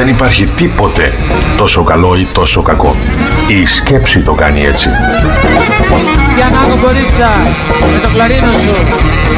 Δεν υπάρχει τίποτε τόσο καλό ή τόσο κακό. Η σκέψη το κάνει έτσι. Για να έχω κορίτσα, με το κλαρίνο σου.